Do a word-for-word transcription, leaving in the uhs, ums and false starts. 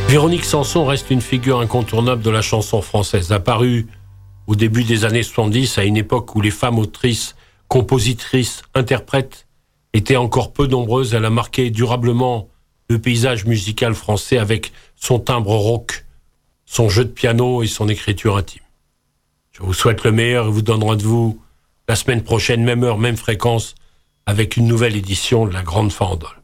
Véronique Sanson reste une figure incontournable de la chanson française. Apparue au début des années soixante-dix, à une époque où les femmes autrices, compositrices, interprètes étaient encore peu nombreuses, elle a marqué durablement le paysage musical français avec son timbre rauque, son jeu de piano et son écriture intime. Je vous souhaite le meilleur et vous donne rendez-vous la semaine prochaine, même heure, même fréquence, avec une nouvelle édition de La Grande Farandole.